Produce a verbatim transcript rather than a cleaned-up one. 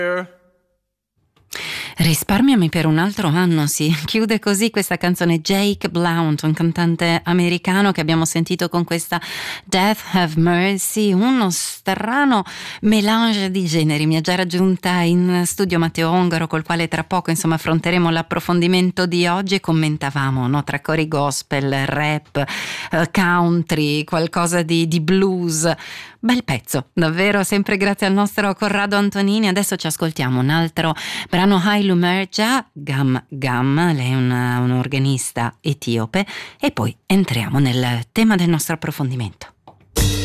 Risparmiami per un altro anno, sì. Chiude così questa canzone Jake Blount, un cantante americano che abbiamo sentito con questa Death Have Mercy, uno strano melange di generi. Mi ha già raggiunta in studio Matteo Ongaro, col quale tra poco insomma affronteremo l'approfondimento di oggi e commentavamo, no, tra cori gospel, rap, eh, country, qualcosa di, di blues. Bel pezzo, davvero, sempre grazie al nostro Corrado Antonini. Adesso ci ascoltiamo un altro brano, Hailu Merja, Gam Gam, lei è una, un organista etiope, e poi entriamo nel tema del nostro approfondimento.